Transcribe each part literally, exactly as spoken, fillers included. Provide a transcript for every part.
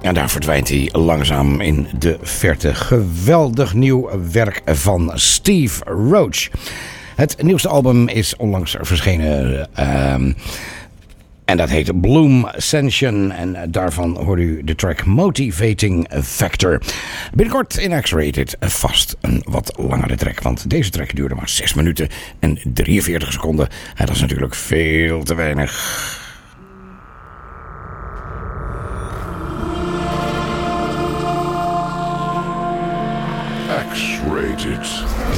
En daar verdwijnt hij langzaam in de verte. Geweldig nieuw werk van Steve Roach. Het nieuwste album is onlangs verschenen. Uh, en dat heet Bloom Ascension. En daarvan hoort u de track Motivating Factor. Binnenkort in X-Rated vast een wat langere track. Want deze track duurde maar zes minuten en drieënveertig seconden. En dat is natuurlijk veel te weinig. X-Rated.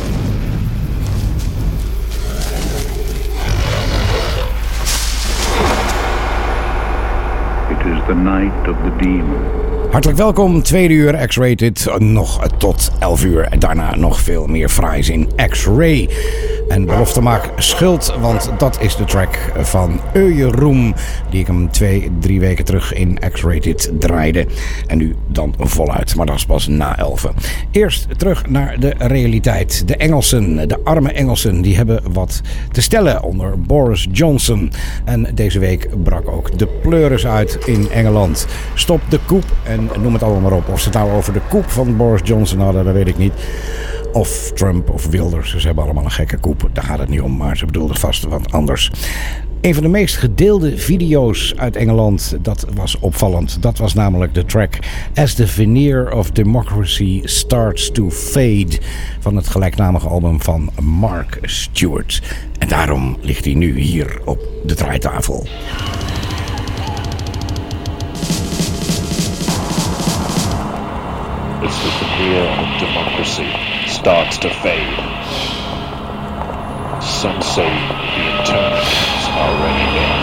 It is the night of the demon. Hartelijk welkom, tweede uur X-Rated, nog tot elf uur. En daarna nog veel meer fraais in X-Ray. En belofte maak schuld, want dat is de track van Euje Roem, die ik hem twee, drie weken terug in X-Rated draaide. En nu dan voluit, maar dat is pas na elfen. Eerst terug naar de realiteit. De Engelsen, de arme Engelsen, die hebben wat te stellen onder Boris Johnson. En deze week brak ook de pleuris uit in Engeland. Stop de koep en noem het allemaal maar op. Of ze het nou over de koep van Boris Johnson hadden, dat weet ik niet. Of Trump of Wilders. Ze hebben allemaal een gekke koep. Daar gaat het niet om, maar ze bedoelden vast wat anders. Een van de meest gedeelde video's uit Engeland, dat was opvallend. Dat was namelijk de track As the Veneer of Democracy Starts to Fade van het gelijknamige album van Mark Stewart. En daarom ligt hij nu hier op de draaitafel. As the veneer of democracy starts to fade, some say the internments are already behind.